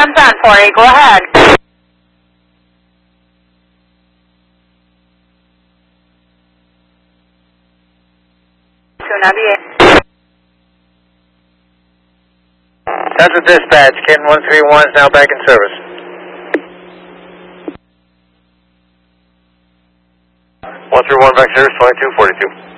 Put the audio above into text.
comes on for you. Go ahead. Central Dispatch, Canton 131 is now back in service. 131 back service, 2242.